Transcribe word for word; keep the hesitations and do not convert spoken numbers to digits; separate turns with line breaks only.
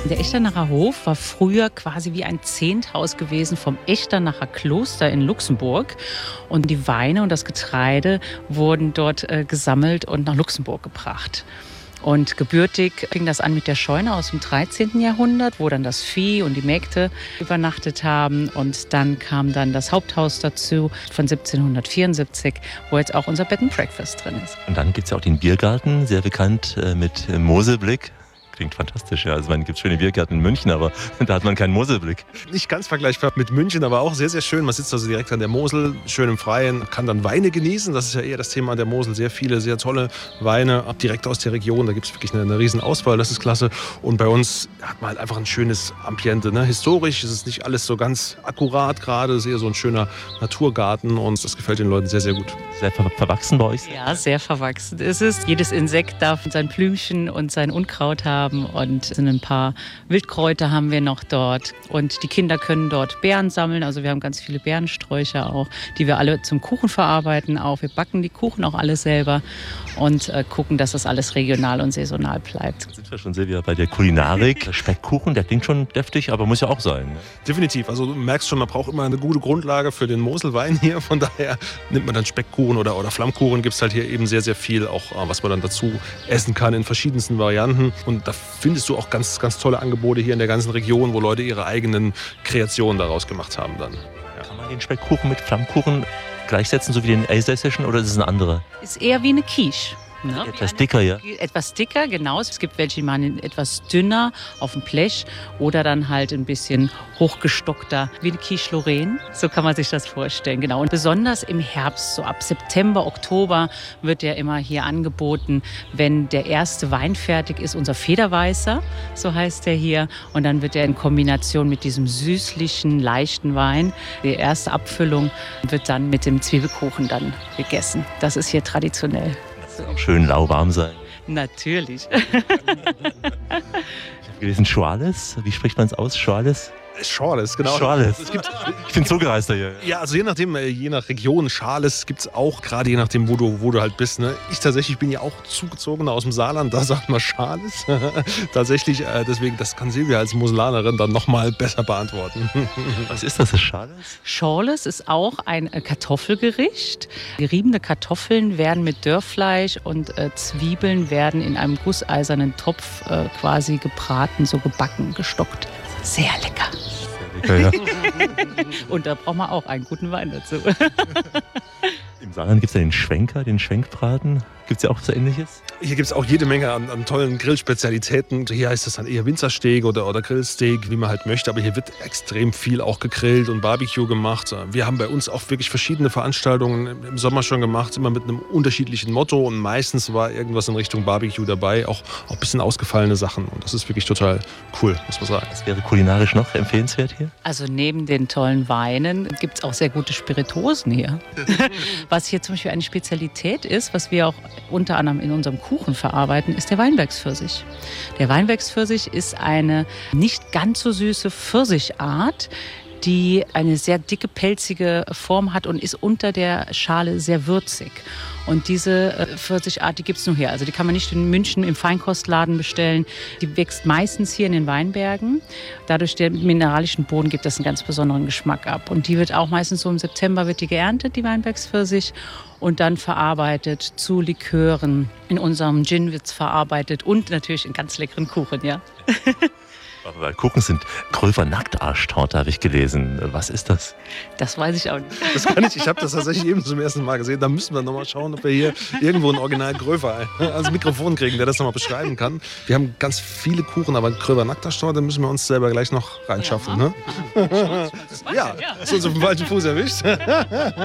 Der Echternacher Hof war früher quasi wie ein Zehnthaus gewesen vom Echternacher Kloster in Luxemburg. Und die Weine und das Getreide wurden dort äh, gesammelt und nach Luxemburg gebracht. Und gebürtig fing das an mit der Scheune aus dem dreizehnten Jahrhundert, wo dann das Vieh und die Mägde übernachtet haben. Und dann kam dann das Haupthaus dazu von siebzehnhundertvierundsiebzig, wo jetzt auch unser Bed and Breakfast drin ist.
Und dann gibt es ja auch den Biergarten, sehr bekannt äh, mit äh, Moselblick. Klingt fantastisch, ja. Also, man gibt schöne Biergärten in München, aber da hat man keinen Moselblick.
Nicht ganz vergleichbar mit München, aber auch sehr, sehr schön. Man sitzt also direkt an der Mosel, schön im Freien, kann dann Weine genießen. Das ist ja eher das Thema an der Mosel. Sehr viele, sehr tolle Weine, direkt aus der Region. Da gibt es wirklich eine, eine riesen Auswahl, das ist klasse. Und bei uns hat man halt einfach ein schönes Ambiente. Ne? Historisch ist es nicht alles so ganz akkurat gerade. Es ist eher so ein schöner Naturgarten und das gefällt den Leuten sehr, sehr gut.
Sehr ver verwachsen bei euch?
Ja, sehr verwachsen ist es. Jedes Insekt darf sein Blümchen und sein Unkraut haben. Und sind ein paar Wildkräuter haben wir noch dort. Und die Kinder können dort Beeren sammeln. Also wir haben ganz viele Beerensträucher auch, die wir alle zum Kuchen verarbeiten auch. Wir backen die Kuchen auch alle selber und äh, gucken, dass das alles regional und saisonal bleibt.
Jetzt sind wir schon, Silvia, bei der Kulinarik. Speckkuchen, der klingt schon deftig, aber muss ja auch sein. Ne?
Definitiv. Also du merkst schon, man braucht immer eine gute Grundlage für den Moselwein hier. Von daher nimmt man dann Speckkuchen oder, oder Flammkuchen. Gibt es halt hier eben sehr, sehr viel, auch was man dann dazu essen kann in verschiedensten Varianten. Und da findest du auch ganz, ganz tolle Angebote hier in der ganzen Region, wo Leute ihre eigenen Kreationen daraus gemacht haben dann.
Ja. Kann man den Speckkuchen mit Flammkuchen gleichsetzen, so wie den Elsässischen, oder ist es ein anderer?
Ist eher wie eine Quiche. Ne?
Etwas dicker, ja?
Etwas dicker, genau. Es gibt welche, die machen etwas dünner auf dem Blech oder dann halt ein bisschen hochgestockter, wie eine Quiche Lorraine. So kann man sich das vorstellen, genau. Und besonders im Herbst, so ab September, Oktober, wird der immer hier angeboten, wenn der erste Wein fertig ist, unser Federweißer, so heißt der hier. Und dann wird er in Kombination mit diesem süßlichen, leichten Wein, die erste Abfüllung, wird dann mit dem Zwiebelkuchen dann gegessen. Das ist hier traditionell.
Auch schön lauwarm sein.
Natürlich.
Ich habe gelesen, Schorles. Wie spricht man es aus? Schorles?
Schorles, genau.
Schorles.
Es gibt,
ich bin Zugereister hier.
Ja, also je nachdem, je nach Region, Schorles gibt es auch, gerade je nachdem, wo du, wo du halt bist. Ne? Ich tatsächlich bin ja auch zugezogen aus dem Saarland, da sagt man Schorles. Tatsächlich, äh, deswegen, das kann Silvia als Moselanerin dann nochmal besser beantworten.
Was ist das, das Schorles?
Schorles ist auch ein Kartoffelgericht. Geriebene Kartoffeln werden mit Dörrfleisch und äh, Zwiebeln werden in einem gusseisernen Topf äh, quasi gebraten, so gebacken, gestockt. Sehr lecker.
Sehr lecker, ja.
Und da braucht man auch einen guten Wein dazu.
Im Saarland gibt es ja den Schwenker, den Schwenkbraten. Gibt es ja auch was Ähnliches?
Hier gibt es auch jede Menge an, an tollen Grillspezialitäten. Hier heißt das dann eher Winzersteak oder, oder Grillsteak, wie man halt möchte. Aber hier wird extrem viel auch gegrillt und Barbecue gemacht. Wir haben bei uns auch wirklich verschiedene Veranstaltungen im Sommer schon gemacht, immer mit einem unterschiedlichen Motto. Und meistens war irgendwas in Richtung Barbecue dabei, auch, auch ein bisschen ausgefallene Sachen. Und das ist wirklich total cool, muss man sagen.
Was wäre kulinarisch noch empfehlenswert hier?
Also neben den tollen Weinen gibt es auch sehr gute Spirituosen hier. Was hier zum Beispiel eine Spezialität ist, was wir auch unter anderem in unserem Kuchen verarbeiten, ist der Weinbergspfirsich. Der Weinbergspfirsich ist eine nicht ganz so süße Pfirsichart, die eine sehr dicke, pelzige Form hat und ist unter der Schale sehr würzig. Und diese Pfirsichart, die gibt es nur hier. Also die kann man nicht in München im Feinkostladen bestellen. Die wächst meistens hier in den Weinbergen. Dadurch den mineralischen Boden gibt es einen ganz besonderen Geschmack ab. Und die wird auch meistens so im September wird die geerntet, die Weinbergspfirsich. Und dann verarbeitet zu Likören. In unserem Gin wird es verarbeitet und natürlich in ganz leckeren Kuchen, ja.
Aber Kuchen sind Gröfer Nacktarstorte, habe ich gelesen. Was ist das?
Das weiß ich auch nicht.
Das kann ich. Ich habe das tatsächlich eben zum ersten Mal gesehen. Da müssen wir nochmal schauen, ob wir hier irgendwo ein Original Gröfer als Mikrofon kriegen, der das nochmal beschreiben kann. Wir haben ganz viele Kuchen, aber Gröfer Nacktarstorte müssen wir uns selber gleich noch reinschaffen. Ja, ne? Ja, ist uns auf dem falschen Fuß erwischt.